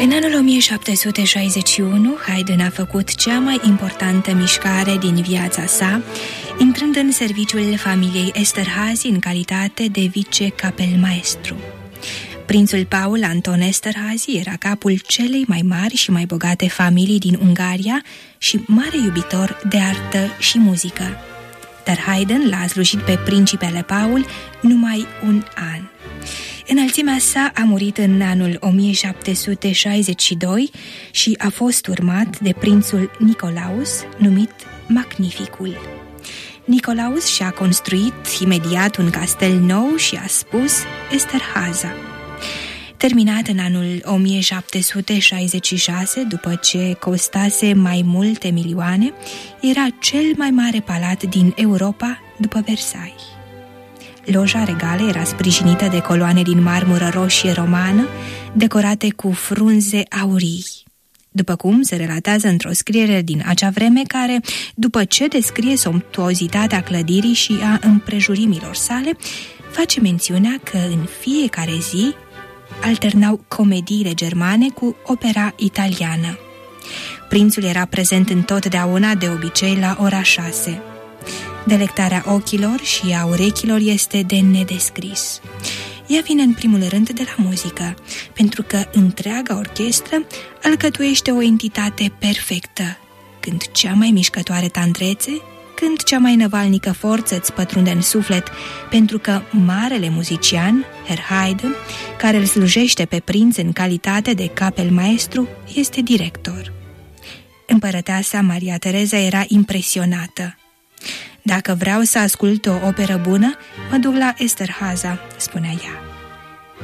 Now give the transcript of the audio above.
În anul 1761, Haydn a făcut cea mai importantă mișcare din viața sa, intrând în serviciul familiei Esterházy în calitate de vice-capelmaestru. Prințul Paul Anton Esterházy era capul celei mai mari și mai bogate familii din Ungaria și mare iubitor de artă și muzică. Dar Haydn l-a slujit pe principele Paul numai un an. Înălțimea sa a murit în anul 1762 și a fost urmat de prințul Nicolaus, numit Magnificul. Nicolaus și-a construit imediat un castel nou și a spus Esterháza. Terminat în anul 1766, după ce costase mai multe milioane, era cel mai mare palat din Europa după Versailles. Loja regală era sprijinită de coloane din marmură roșie romană, decorate cu frunze aurii. După cum se relatează într-o scriere din acea vreme care, după ce descrie somptuozitatea clădirii și a împrejurimilor sale, face mențiunea că în fiecare zi alternau comediile germane cu opera italiană. Prințul era prezent întotdeauna, de obicei la ora 6. Delectarea ochilor și a urechilor este de nedescris. Ea vine în primul rând de la muzică, pentru că întreaga orchestră alcătuiește o entitate perfectă, când cea mai mișcătoare tandrețe, când cea mai năvalnică forță îți pătrunde în suflet, pentru că marele muzician, Herr Haydn, care îl slujește pe prinț în calitate de capelmaestru, este director. Împărăteasa Maria Tereza era impresionată. Dacă vreau să ascult o operă bună, mă duc la Esterháza, spunea ea.